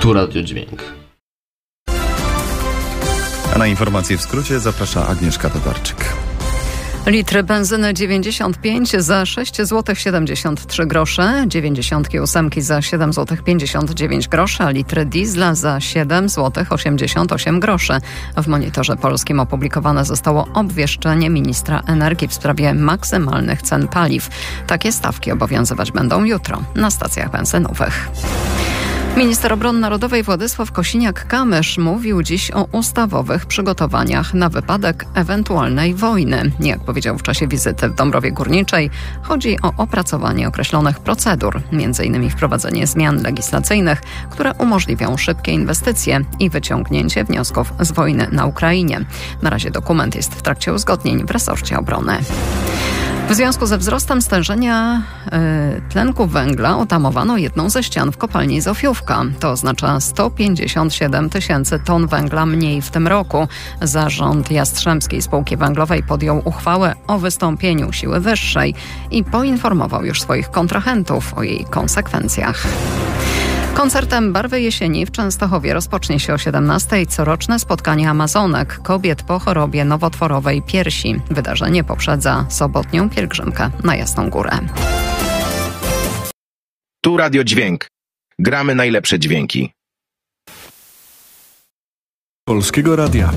Tu Radio Dźwięk. A na informacje w skrócie zaprasza Agnieszka Tatarczyk. Litry benzyny 95 za 6 zł 73 grosze, 98 za 7 zł 59 groszy, a litry diesla za 7 zł 88 groszy. W Monitorze Polskim opublikowane zostało obwieszczenie ministra energii w sprawie maksymalnych cen paliw. Takie stawki obowiązywać będą jutro na stacjach benzynowych. Minister Obrony Narodowej Władysław Kosiniak-Kamysz mówił dziś o ustawowych przygotowaniach na wypadek ewentualnej wojny. Jak powiedział w czasie wizyty w Dąbrowie Górniczej, chodzi o opracowanie określonych procedur, m.in. wprowadzenie zmian legislacyjnych, które umożliwią szybkie inwestycje i wyciągnięcie wniosków z wojny na Ukrainie. Na razie dokument jest w trakcie uzgodnień w resorcie obrony. W związku ze wzrostem stężenia tlenku węgla otamowano jedną ze ścian w kopalni Zofiówka. To oznacza 157 tysięcy ton węgla mniej w tym roku. Zarząd Jastrzębskiej Spółki Węglowej podjął uchwałę o wystąpieniu siły wyższej i poinformował już swoich kontrahentów o jej konsekwencjach. Koncertem Barwy Jesieni w Częstochowie rozpocznie się o 17:00 coroczne spotkanie Amazonek, kobiet po chorobie nowotworowej piersi. Wydarzenie poprzedza sobotnią pielgrzymkę na Jasną Górę. Tu Radio Dźwięk. Gramy najlepsze dźwięki. Polskiego Radia.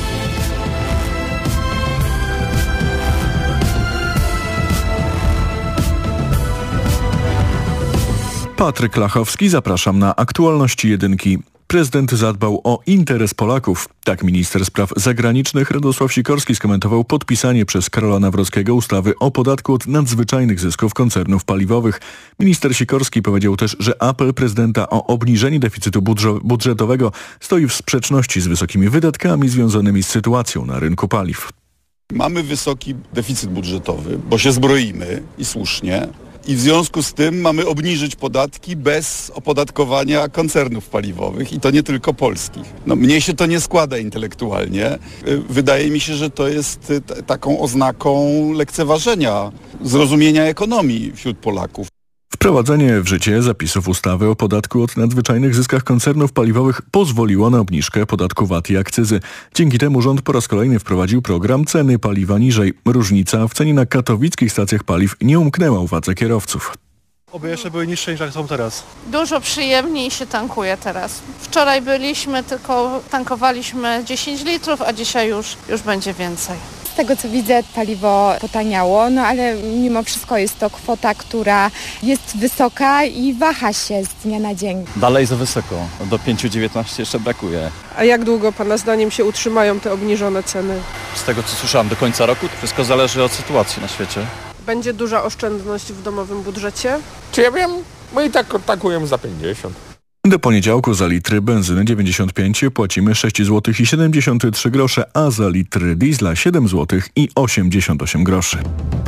Patryk Lachowski, zapraszam na aktualności jedynki. Prezydent zadbał o interes Polaków. Tak minister spraw zagranicznych Radosław Sikorski skomentował podpisanie przez Karola Nawrockiego ustawy o podatku od nadzwyczajnych zysków koncernów paliwowych. Minister Sikorski powiedział też, że apel prezydenta o obniżenie deficytu budżetowego stoi w sprzeczności z wysokimi wydatkami związanymi z sytuacją na rynku paliw. Mamy wysoki deficyt budżetowy, bo się zbroimy i słusznie. I w związku z tym mamy obniżyć podatki bez opodatkowania koncernów paliwowych i to nie tylko polskich. Mnie się to nie składa intelektualnie. Wydaje mi się, że to jest taką oznaką lekceważenia zrozumienia ekonomii wśród Polaków. Wprowadzenie w życie zapisów ustawy o podatku od nadzwyczajnych zyskach koncernów paliwowych pozwoliło na obniżkę podatku VAT i akcyzy. Dzięki temu rząd po raz kolejny wprowadził program Ceny paliwa niżej. Różnica w cenie na katowickich stacjach paliw nie umknęła uwadze kierowców. Oby jeszcze były niższe niż jak są teraz. Dużo przyjemniej się tankuje teraz. Wczoraj byliśmy, tylko tankowaliśmy 10 litrów, a dzisiaj już będzie więcej. Z tego co widzę, paliwo potaniało, ale mimo wszystko jest to kwota, która jest wysoka i waha się z dnia na dzień. Dalej za wysoko, do 5,19 jeszcze brakuje. A jak długo Pana zdaniem się utrzymają te obniżone ceny? Z tego co słyszałem, do końca roku wszystko zależy od sytuacji na świecie. Będzie duża oszczędność w domowym budżecie? Czy ja wiem, my i tak tankujemy za 50. Do poniedziałku za litry benzyny 95 płacimy 6 zł i 73 grosze, a za litry diesla 7 zł i 88 groszy.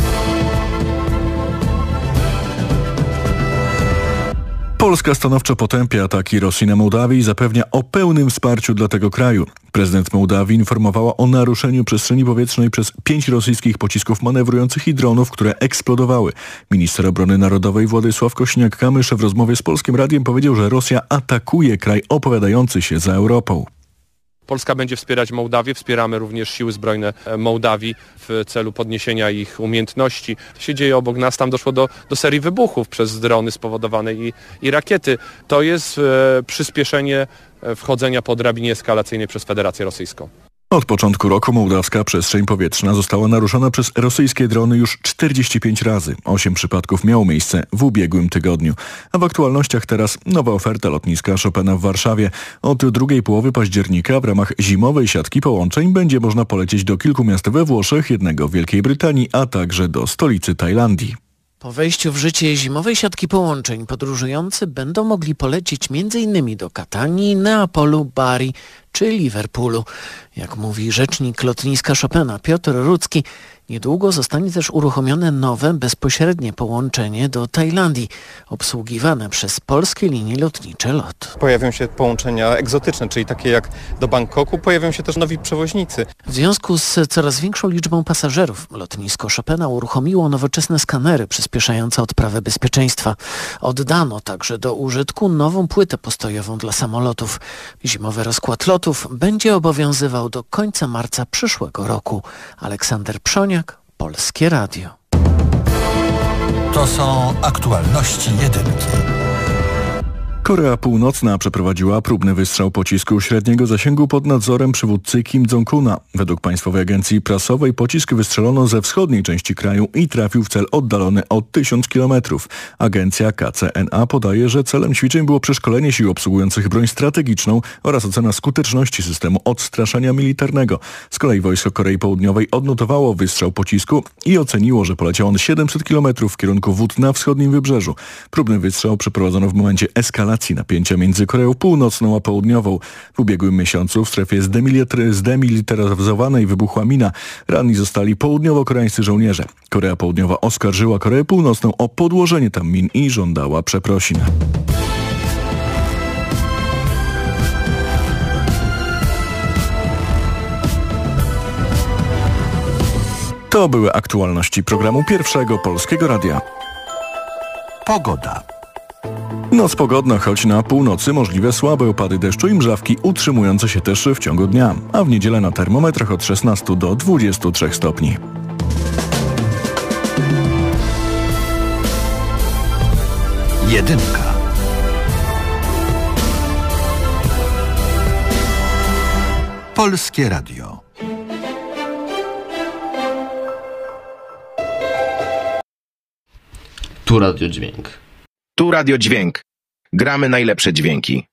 Polska stanowczo potępia ataki Rosji na Mołdawię i zapewnia o pełnym wsparciu dla tego kraju. Prezydent Mołdawii informowała o naruszeniu przestrzeni powietrznej przez 5 rosyjskich pocisków manewrujących i dronów, które eksplodowały. Minister Obrony Narodowej Władysław Kosiniak-Kamysz w rozmowie z Polskim Radiem powiedział, że Rosja atakuje kraj opowiadający się za Europą. Polska będzie wspierać Mołdawię, wspieramy również siły zbrojne Mołdawii w celu podniesienia ich umiejętności. To się dzieje obok nas, tam doszło do serii wybuchów przez drony spowodowane i rakiety. To jest przyspieszenie wchodzenia po drabinie eskalacyjnej przez Federację Rosyjską. Od początku roku mołdawska przestrzeń powietrzna została naruszona przez rosyjskie drony już 45 razy. 8 przypadków miało miejsce w ubiegłym tygodniu. A w aktualnościach teraz nowa oferta lotniska Chopina w Warszawie. Od drugiej połowy października w ramach zimowej siatki połączeń będzie można polecieć do kilku miast we Włoszech, jednego w Wielkiej Brytanii, a także do stolicy Tajlandii. Po wejściu w życie zimowej siatki połączeń podróżujący będą mogli polecieć m.in. do Katanii, Neapolu, Bari czy Liverpoolu. Jak mówi rzecznik lotniska Chopina Piotr Rudzki, niedługo zostanie też uruchomione nowe, bezpośrednie połączenie do Tajlandii, obsługiwane przez polskie linie lotnicze LOT. Pojawią się połączenia egzotyczne, czyli takie jak do Bangkoku, pojawią się też nowi przewoźnicy. W związku z coraz większą liczbą pasażerów, lotnisko Chopina uruchomiło nowoczesne skanery przyspieszające odprawę bezpieczeństwa. Oddano także do użytku nową płytę postojową dla samolotów. Zimowy rozkład lotów będzie obowiązywał do końca marca przyszłego roku. Aleksander Przoniak, Polskie Radio. To są aktualności jedynki. Korea Północna przeprowadziła próbny wystrzał pocisku średniego zasięgu pod nadzorem przywódcy Kim Jong-una. Według państwowej agencji prasowej pocisk wystrzelono ze wschodniej części kraju i trafił w cel oddalony od 1000 km. Agencja KCNA podaje, że celem ćwiczeń było przeszkolenie sił obsługujących broń strategiczną oraz ocena skuteczności systemu odstraszania militarnego. Z kolei wojsko Korei Południowej odnotowało wystrzał pocisku i oceniło, że poleciał on 700 km w kierunku wód na wschodnim wybrzeżu. Próbny wystrzał przeprowadzono w momencie eskalacji napięcia między Koreą Północną a Południową. W ubiegłym miesiącu w strefie zdemilitaryzowanej wybuchła mina. Ranni zostali południowo-koreańscy żołnierze. Korea Południowa oskarżyła Koreę Północną o podłożenie tam min i żądała przeprosin. To były aktualności programu Pierwszego Polskiego Radia. Pogoda. Noc pogodna, choć na północy możliwe słabe opady deszczu i mrzawki utrzymujące się też w ciągu dnia, a w niedzielę na termometrach od 16 do 23 stopni. Jedynka. Polskie Radio. Tu Radio Dźwięk. Gramy najlepsze dźwięki.